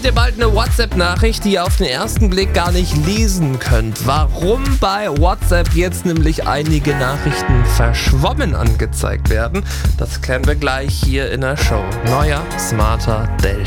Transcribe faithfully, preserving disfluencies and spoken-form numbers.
bekommt ihr bald eine WhatsApp-Nachricht, die ihr auf den ersten Blick gar nicht lesen könnt. Warum bei WhatsApp jetzt nämlich einige Nachrichten verschwommen angezeigt werden, das klären wir gleich hier in der Show. Neuer, smarter Delta.